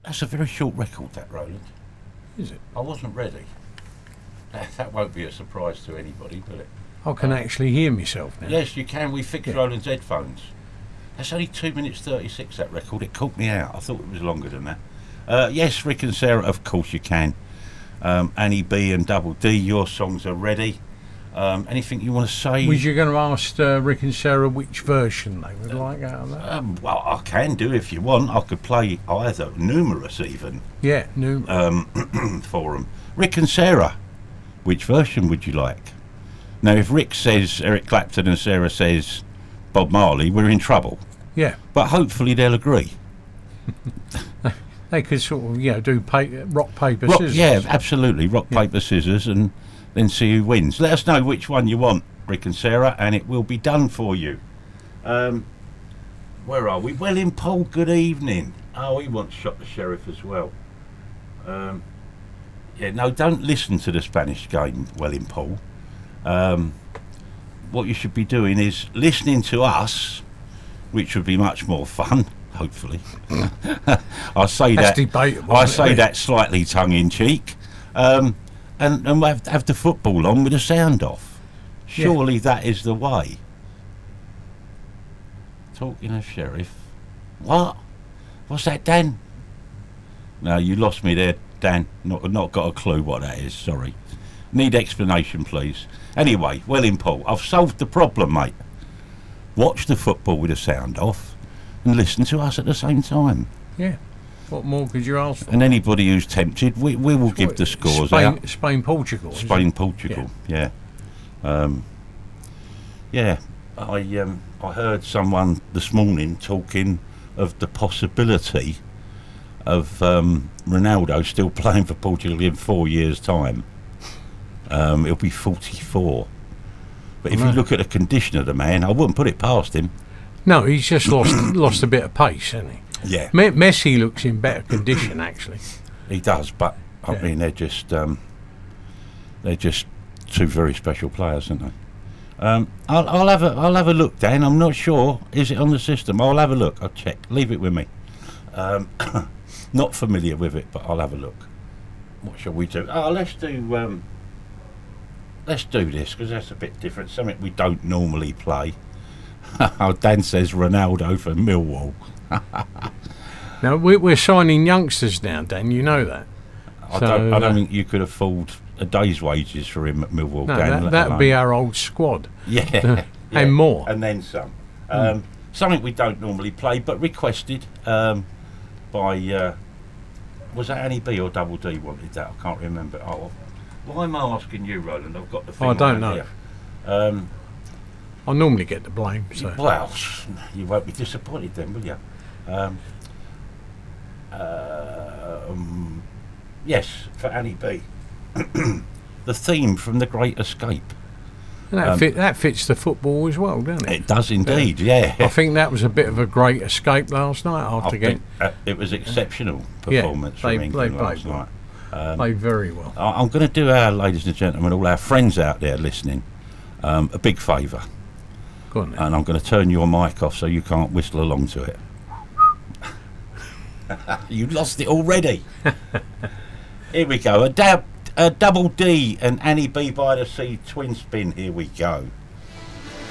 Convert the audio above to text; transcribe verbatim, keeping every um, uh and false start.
That's a very short record, that, Roland. Is it? I wasn't ready. That, that won't be a surprise to anybody, will it? I can actually hear myself now. Yes, you can. We fixed Yeah. Roland's headphones. That's only two minutes thirty-six, that record. It caught me out. I thought it was longer than that. Uh, yes, Rick and Sarah, of course you can. Um, Annie B and Double D, your songs are ready. Um, anything you want to say? Was you going to ask uh, Rick and Sarah which version they would like out of that? Um, well, I can do if you want. I could play either, numerous even, Yeah, new. um, for them. Rick and Sarah, which version would you like? Now, if Rick says Eric Clapton and Sarah says Bob Marley, we're in trouble. Yeah, But hopefully they'll agree. they could sort of, you know, do pa- rock, paper, Rock, scissors. yeah, absolutely. Rock, Yeah. paper, scissors, and then see who wins. Let us know which one you want, Rick and Sarah, and it will be done for you. Um, where are we? Well, in Paul, good evening. Oh, he wants Shot the Sheriff as well. Um, yeah, no, don't listen to the Spanish game, Well in Paul. Um, what you should be doing is listening to us, which would be much more fun, hopefully. I say That's that. debatable. I isn't say it? that slightly tongue in cheek, um, and and have, have the football on with the sound off. Yeah. Surely that is the way. Talking of Sheriff, what? What's that, Dan? No, you lost me there, Dan. Not not got a clue what that is. Sorry. Need explanation, please. Anyway, well in Paul, I've solved the problem, mate. Watch the football with the sound off, and listen to us at the same time. Yeah. What more could you ask for? And anybody who's tempted, we, we will give the scores Spain, out. Spain, Portugal. isn't Spain, it? Portugal, yeah. Um, yeah, I um, I heard someone this morning talking of the possibility of um, Ronaldo still playing for Portugal in four years' time. Um, he'll be forty-four. But if I know. you look at the condition of the man, I wouldn't put it past him. No, he's just lost lost a bit of pace, hasn't he? Yeah, Me- Messi looks in better condition, actually. he does. But I Yeah. mean, they're just um, they're just two very special players, aren't they? Um, I'll, I'll have a I'll have a look, Dan. I'm not sure. Is it on the system? I'll have a look. I'll check. Leave it with me. Um, not familiar with it, but I'll have a look. What shall we do? Oh, let's do um, let's do this because that's a bit different. Something we don't normally play. Oh, Dan says Ronaldo for Millwall. Now, we're, we're signing youngsters now, Dan, you know that. I So, don't. I don't uh, think you could afford a day's wages for him at Millwall. No, Dan, that, let that'd be alone- our old squad. Yeah, yeah, And more. and then some. Um, Something we don't normally play, but requested um, by uh, was that Annie B or Double D wanted that? I can't remember. Oh, why am I asking you, Roland? I've got the thing. I don't right know. here. Um, I normally get the blame, so. well, you won't be disappointed then, will you? Um, uh, um, yes, for Annie B. The theme from The Great Escape. And that, um, fit, that fits the football as well, doesn't it? It does indeed, yeah. I think that was a bit of a great escape last night I after think getting. uh, it was exceptional Yeah, performance they- from England they played last well. night. Um, Played very well. I- I'm going to do our, ladies and gentlemen, all our friends out there listening, um, a big favour. Go on then. And I'm going to turn your mic off so you can't whistle along to it. You lost it already. Here we go. A, dab, a Double D and Annie B by the Sea twin spin. Here we go.